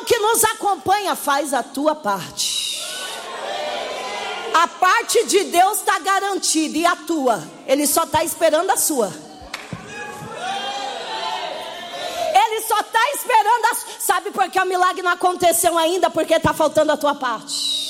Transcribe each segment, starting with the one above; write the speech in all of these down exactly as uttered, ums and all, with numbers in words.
que nos acompanha, faz a tua parte. A parte de Deus está garantida, e a tua? Ele só está esperando a sua. Ele só está esperando a sua. Sabe por que o milagre não aconteceu ainda? Porque está faltando a tua parte.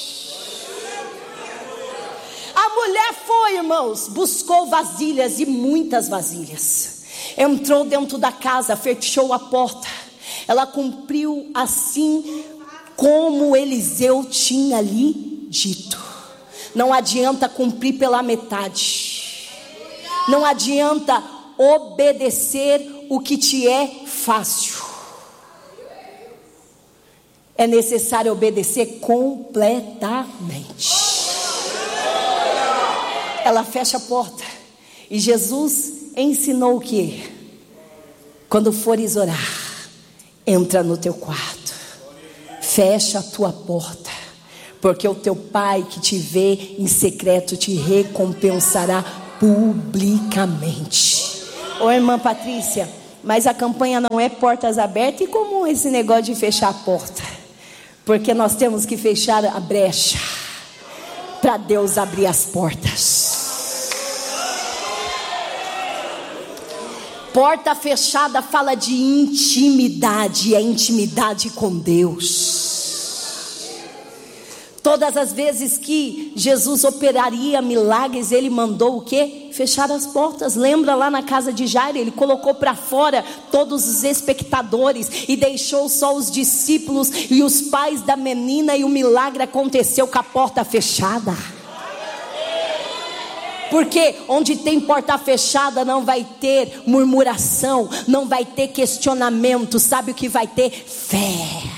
A mulher foi, irmãos, buscou vasilhas, e muitas vasilhas. Entrou dentro da casa, fechou a porta. Ela cumpriu assim como Eliseu tinha lhe dito. Não adianta cumprir pela metade. Não adianta obedecer o que te é fácil. É necessário obedecer completamente. Ela fecha a porta. E Jesus ensinou o que? Quando fores orar, entra no teu quarto, fecha a tua porta, porque o teu pai que te vê em secreto te recompensará publicamente. Ô irmã Patrícia, mas a campanha não é portas abertas. E como esse negócio de fechar a porta? Porque nós temos que fechar a brecha para Deus abrir as portas. Porta fechada fala de intimidade, é intimidade com Deus. Todas as vezes que Jesus operaria milagres, ele mandou o quê? Fechar as portas. Lembra lá na casa de Jairo? Ele colocou para fora todos os espectadores e deixou só os discípulos e os pais da menina, e o milagre aconteceu com a porta fechada. Porque onde tem porta fechada não vai ter murmuração, não vai ter questionamento. Sabe o que vai ter? Fé.